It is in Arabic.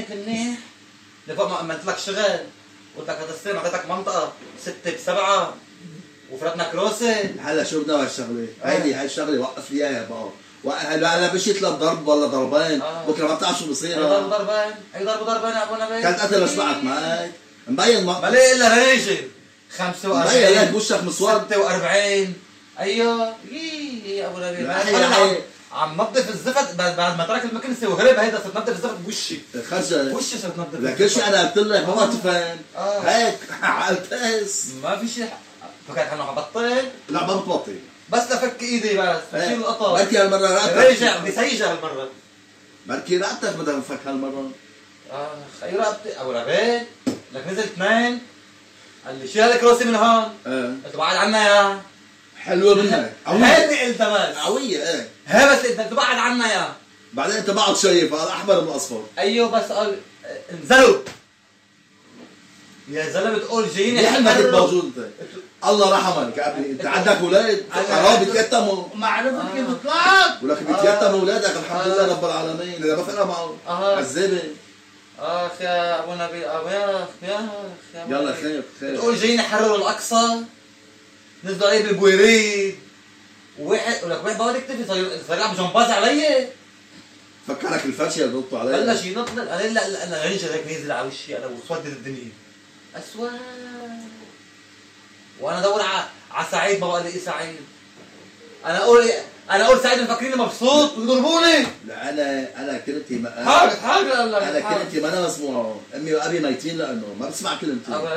هيك منيح لفوق ما امنت لك شغل، قلت لك هتستلم اعطيتك منطقه 6 ب7 وفرتنا كروسه. هلا شو بدنا هالشغله؟ هاي الشغله وقف لي اياها بقى. هلا مشيت لضرب ولا ضربين، بكره ما بتعرف شو بصير. اي ضرب ضربين، اي ضرب ضربين يا ابو نبيل. كانت قتل شبعت معك مبين ما ليه الا ريجر 45 مبين لك وشك مسود 46. ايوه يا ابو نبيل عم نظف الزفت بعد ما ترك المكنسه وهرب. هيدا صرت نظف الزفت بوشي خرجت وشي صرت نظف. لكن شيء انا قلت لك ما تفهم هيك على البس ما في شيء. فكرت انه حبطل؟ لا ما بتبطل بس لفك ايدي بس بشيل القطر. بركي هالمره رقبتك رجع بدي سيجه هالمره. بركي رقبتك بدها تنفك هالمره. اي رقبتي ابو نبيل لك نزل 2 قال لي شيل الكروسي من هون. قلت بعد عنا يا حلوه منك هيك قلتها بس قويه. هي بس انت تبعد عنا يا بعدين انت بعد شايف الاحمر من الاصفر. ايوه بس قال انزلوا يا زلمه بتقول جايين ليه انك موجود انت؟ الله رحمك يا ابني انت عندك اولاد حرام بيتيتموا. معرفتك كيف طلعت ولك بيتيتموا اولادك الحمد لله رب العالمين اذا ما فرق معه عذابه. اخ يا ابو نبيل يا يلا خير بتقول جايين يحرروا الاقصى نزلوا عليه بالبويريد وواحد ولك واحد بقعد يكتب صار يلعب جمباز علي. فكرك الفرشه اللي بنطوا عليها بلش ينط. انا لا انا رجل هيك نازل على وشي انا وسودت الدنيا اسود. وانا ادور على سعيد ما بقى لي سعيد. انا اقول سعيد مفكريني مبسوط ويضربوني. لا انا كلمتي حاجه انا كلمتي ما انا مسموعه. امي وابي ميتين لانه ما بسمع كلمتي.